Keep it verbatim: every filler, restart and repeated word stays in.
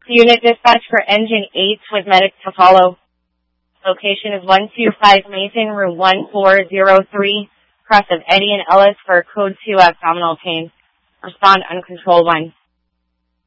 Unit dispatch for engine eight with medic to follow. Location is one two five Mason, room one four zero three, cross of Eddie and Ellis for code two abdominal pain. Respond uncontrolled one.